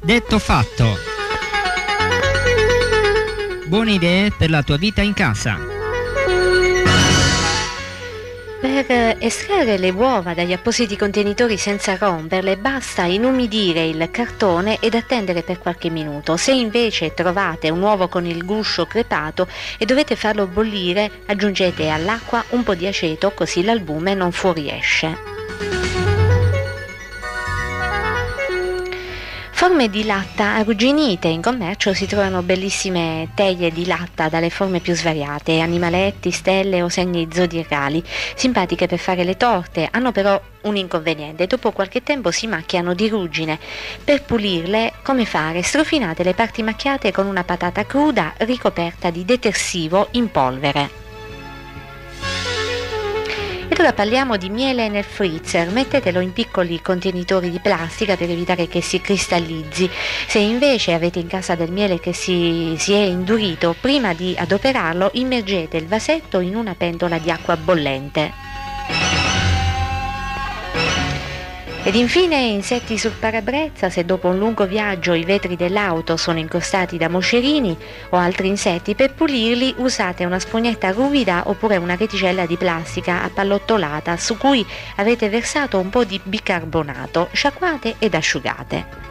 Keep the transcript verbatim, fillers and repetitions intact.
Detto fatto. Buone idee per la tua vita in casa. Per estrarre le uova dagli appositi contenitori senza romperle basta inumidire il cartone ed attendere per qualche minuto. Se invece trovate un uovo con il guscio crepato e dovete farlo bollire, aggiungete all'acqua un po' di aceto così l'albume non fuoriesce. Forme di latta arrugginite. In commercio si trovano bellissime teglie di latta dalle forme più svariate, animaletti, stelle o segni zodiacali, simpatiche per fare le torte, hanno però un inconveniente: dopo qualche tempo si macchiano di ruggine. Per pulirle, come fare? Strofinate le parti macchiate con una patata cruda ricoperta di detersivo in polvere. Ed ora parliamo di miele nel freezer. Mettetelo in piccoli contenitori di plastica per evitare che si cristallizzi. Se invece avete in casa del miele che si, si è indurito, prima di adoperarlo immergete il vasetto in una pentola di acqua bollente. Ed infine insetti sul parabrezza. Se dopo un lungo viaggio i vetri dell'auto sono incrostati da moscerini o altri insetti, per pulirli usate una spugnetta ruvida oppure una reticella di plastica appallottolata su cui avete versato un po' di bicarbonato, sciacquate ed asciugate.